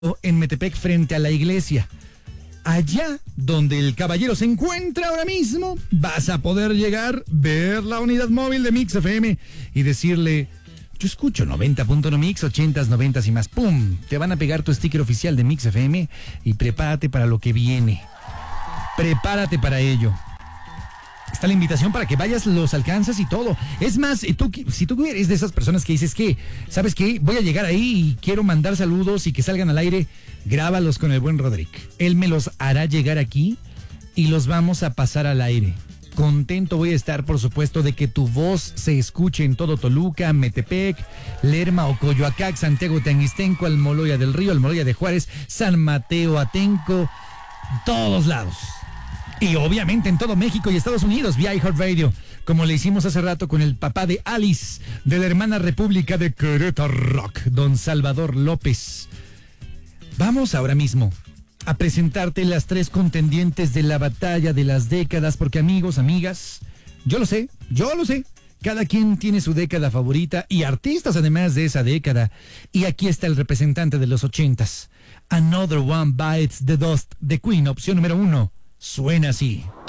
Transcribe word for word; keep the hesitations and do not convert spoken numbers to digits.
en Metepec frente a la iglesia. Allá donde el caballero se encuentra ahora mismo, vas a poder llegar, ver la unidad móvil de Mix F M y decirle: yo escucho noventa punto uno Mix, ochentas, noventas y más. ¡Pum! Te van a pegar tu sticker oficial de Mix F M y prepárate para lo que viene. Prepárate para ello. Está la invitación para que vayas, los alcanzas y todo. Es más, tú, si tú eres de esas personas que dices que, ¿sabes qué? Voy a llegar ahí y quiero mandar saludos y que salgan al aire, grábalos con el buen Roderick. Él me los hará llegar aquí y los vamos a pasar al aire. Contento voy a estar, por supuesto, de que tu voz se escuche en todo Toluca, Metepec, Lerma, Ocoyoacac, Santiago Teanguistenco, Almoloya del Río, Almoloya de Juárez, San Mateo, Atenco, todos lados. Y obviamente en todo México y Estados Unidos, vía iHeartRadio, como le hicimos hace rato con el papá de Alice, de la hermana República de Querétaro Rock, don Salvador López. Vamos ahora mismo a presentarte las tres contendientes de la batalla de las décadas, porque amigos, amigas, yo lo sé, yo lo sé, cada quien tiene su década favorita y artistas además de esa década. Y aquí está el representante de los ochentas. Another One Bites the Dust, de Queen, opción número uno. Suena así.